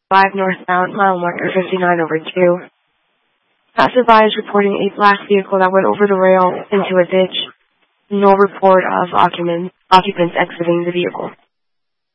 5 northbound, mile marker 59/2. Passerby is reporting a black vehicle that went over the rail into a ditch. No report of occupants exiting the vehicle.